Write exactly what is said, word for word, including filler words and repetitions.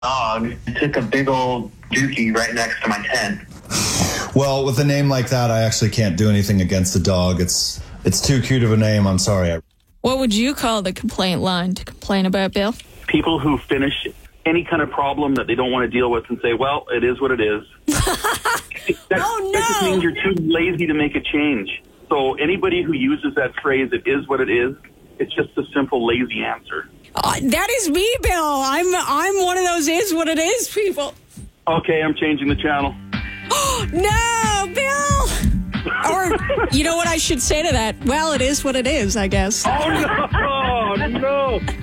dog took a big old dookie right next to my tent. Well, with a name like that, I actually can't do anything against the dog. It's it's too cute of a name. I'm sorry. What would you call the complaint line to complain about, Bill? People who finish any kind of problem that they don't want to deal with and say, well, it is what it is. that, oh, no. That just means you're too lazy to make a change. So anybody who uses that phrase, it is what it is, it's just a simple lazy answer. Uh, that is me, Bill. I'm I'm one of those is what it is people. Okay, I'm changing the channel. No, Bill! Or, you know what I should say to that? Well, it is what it is, I guess. Oh, no! No!